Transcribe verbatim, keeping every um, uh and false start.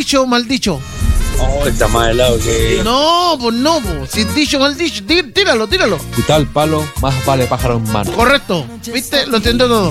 dicho o mal dicho? Oh, está más helado que... No, pues no, pues. Si dicho o mal dicho, tí- tíralo, tíralo. Si tal palo, más vale pájaro en mano. Correcto. ¿Viste? Lo entiendo todo.